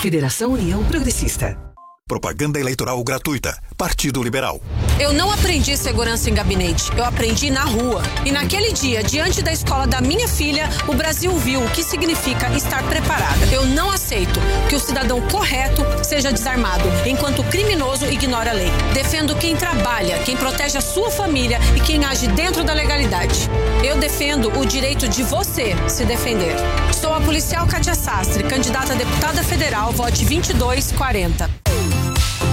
Federação União Progressista. Propaganda eleitoral gratuita. Partido Liberal. Eu não aprendi segurança em gabinete, eu aprendi na rua. E naquele dia, diante da escola da minha filha, o Brasil viu o que significa estar preparada. Eu não aceito que o cidadão correto seja desarmado, enquanto o criminoso ignora a lei. Defendo quem trabalha, quem protege a sua família e quem age dentro da legalidade. Eu defendo o direito de você se defender. Sou a policial Kátia Sastre, candidata a deputada federal, vote 2240.